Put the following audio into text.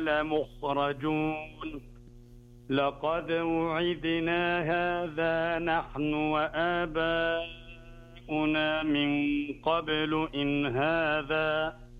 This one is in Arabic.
لمخرجون لقد وعدنا هذا نحن وآباؤنا من قبل إن هذا